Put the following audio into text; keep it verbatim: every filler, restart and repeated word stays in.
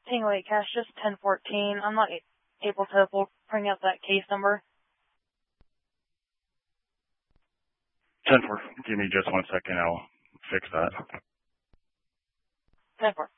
Ping Lake Cache, just ten fourteen. I'm not able to bring up that case number. ten four. Give me just one second. I'll fix that. ten four.